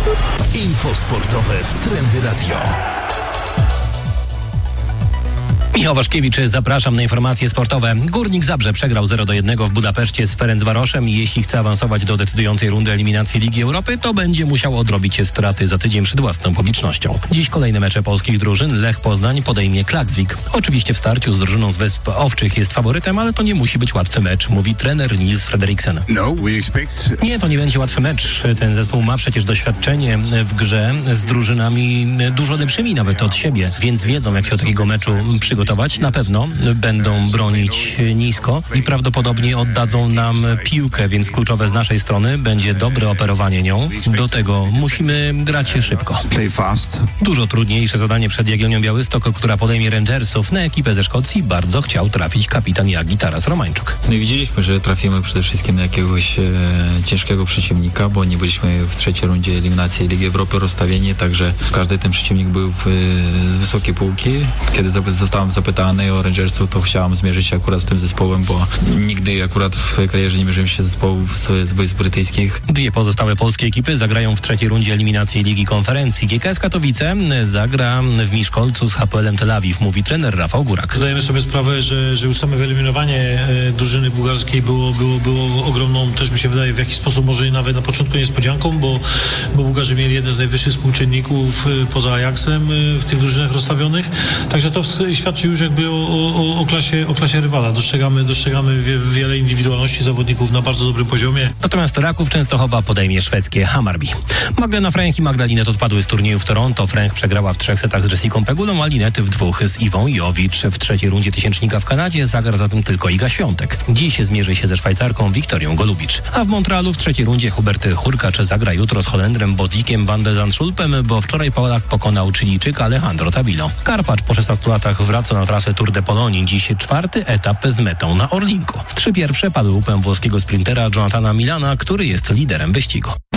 Info sportowe w Trendy Radio. Michał Waszkiewicz, zapraszam na informacje sportowe. Górnik Zabrze przegrał 0-1 w Budapeszcie z Ferencvaroszem i jeśli chce awansować do decydującej rundy eliminacji Ligi Europy, to będzie musiał odrobić straty za tydzień przed własną publicznością. Dziś kolejne mecze polskich drużyn. Lech Poznań podejmie Klaksvik. Oczywiście w starciu z drużyną z Wysp Owczych jest faworytem, ale to nie musi być łatwy mecz, mówi trener Nils Frederiksen. Nie, to nie będzie łatwy mecz. Ten zespół ma przecież doświadczenie w grze z drużynami dużo lepszymi nawet od siebie, więc wiedzą, jak się do takiego meczu przygotować. Na pewno będą bronić nisko i prawdopodobnie oddadzą nam piłkę, więc kluczowe z naszej strony będzie dobre operowanie nią. Do tego musimy grać szybko. Dużo trudniejsze zadanie przed Jagiellonią Białystok, która podejmie Rangersów. Na ekipę ze Szkocji bardzo chciał trafić kapitan Jagi Taras Romańczuk. No i widzieliśmy, że trafimy przede wszystkim na jakiegoś ciężkiego przeciwnika, bo nie byliśmy w trzeciej rundzie eliminacji Ligi Europy rozstawieni, także każdy ten przeciwnik był z wysokiej półki. Kiedy zostałem zapytany o Rangersu, to chciałem zmierzyć się akurat z tym zespołem, bo nigdy akurat w karierze nie mierzyłem się z zespołów z wojsk brytyjskich. Dwie pozostałe polskie ekipy zagrają w trzeciej rundzie eliminacji Ligi Konferencji. GKS Katowice zagra w Miszkolcu z HPL-em Tel Awiw, mówi trener Rafał Górak. Zdajemy sobie sprawę, że już same wyeliminowanie drużyny bułgarskiej było ogromną, też mi się wydaje, w jakiś sposób może nawet na początku niespodzianką, bo Bułgarzy mieli jeden z najwyższych współczynników poza Ajaxem w tych drużynach rozstawionych. Także to świadczy już jakby o klasie rywala. Dostrzegamy wiele indywidualności zawodników na bardzo dobrym poziomie. Natomiast Raków Częstochowa podejmie szwedzkie Hammarby. Magdalena Fręch i Magda Linnet odpadły z turnieju w Toronto. Fręch przegrała w 3 setach z Jessicą Pegulą, a Linnet w 2 z Iwą Jowicz. W trzeciej rundzie tysięcznika w Kanadzie zagra zatem tylko Iga Świątek. Dziś zmierzy się ze Szwajcarką Wiktorią Golubicz. A w Montrealu w trzeciej rundzie Hubert Hurkacz zagra jutro z Holendrem Bodlikiem van de Zandschulpem, bo wczoraj Polak pokonał Chilijczyka Alejandro Tabilo. Karpacz po 16 latach wraca na trasę Tour de Polonii. Dziś 4. etap z metą na Orlinku. 3 pierwsze padły łupem włoskiego sprintera Jonathana Milana, który jest liderem wyścigu.